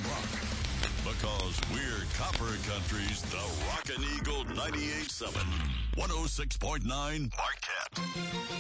rock. Because we're Copper Country's The Rockin' Eagle 98.7, 106.9 Marquette.